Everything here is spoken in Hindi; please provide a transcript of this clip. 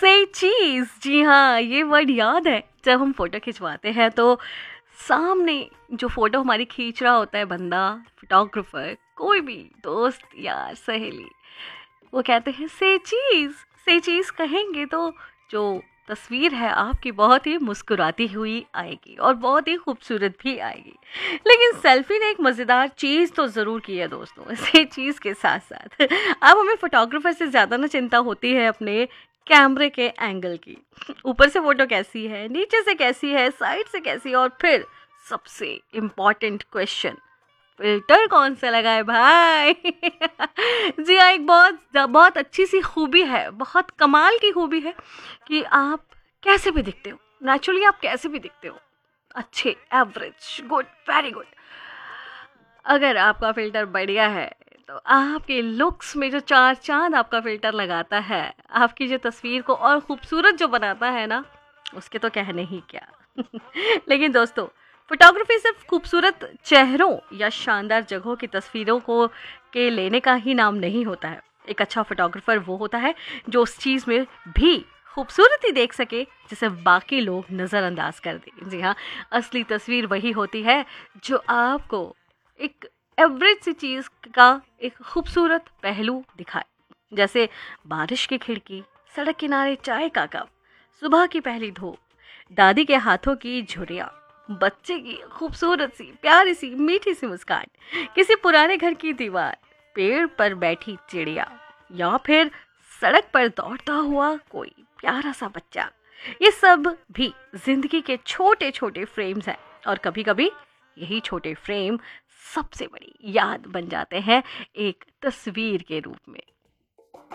से चीज, जी हाँ, ये वर्ड याद है। जब हम फोटो खिंचवाते हैं तो सामने जो फोटो हमारी खींच रहा होता है बंदा, फोटोग्राफर, कोई भी दोस्त यार सहेली, वो कहते हैं से चीज कहेंगे तो जो तस्वीर है आपकी बहुत ही मुस्कुराती हुई आएगी और बहुत ही खूबसूरत भी आएगी। लेकिन सेल्फी ने एक मज़ेदार चीज़ तो ज़रूर की है दोस्तों, इसी चीज़ के साथ साथ अब हमें फोटोग्राफर से ज़्यादा ना चिंता होती है अपने कैमरे के एंगल की। ऊपर से फोटो कैसी है, नीचे से कैसी है, साइड से कैसी है, और फिर सबसे इम्पॉर्टेंट क्वेश्चन, फिल्टर कौन सा लगाए भाई। जी हाँ, एक बहुत बहुत अच्छी सी खूबी है, बहुत कमाल की खूबी है कि आप कैसे भी दिखते हो, नेचुरली आप कैसे भी दिखते हो, अच्छे, एवरेज, गुड, वेरी गुड। अगर आपका फिल्टर बढ़िया है तो आपके लुक्स में जो चार चांद आपका फिल्टर लगाता है, आपकी जो तस्वीर को और खूबसूरत जो बनाता है ना, उसके तो कहने ही क्या। लेकिन दोस्तों, फोटोग्राफी सिर्फ खूबसूरत चेहरों या शानदार जगहों की तस्वीरों को के लेने का ही नाम नहीं होता है। एक अच्छा फोटोग्राफर वो होता है जो उस चीज़ में भी खूबसूरती देख सके जिसे बाकी लोग नज़रअंदाज कर दें। जी हाँ, असली तस्वीर वही होती है जो आपको एक एवरेज सी चीज़ का एक खूबसूरत पहलू दिखाए, जैसे बारिश की खिड़की, सड़क किनारे चाय का कप, सुबह की पहली धूप, दादी के हाथों की झुर्रियाँ, बच्चे की खूबसूरत सी प्यारी सी मीठी सी मुस्कान, किसी पुराने घर की दीवार, पेड़ पर बैठी चिड़िया, या फिर सड़क पर दौड़ता हुआ कोई प्यारा सा बच्चा। ये सब भी जिंदगी के छोटे छोटे फ्रेम्स हैं, और कभी कभी यही छोटे फ्रेम सबसे बड़ी याद बन जाते हैं एक तस्वीर के रूप में।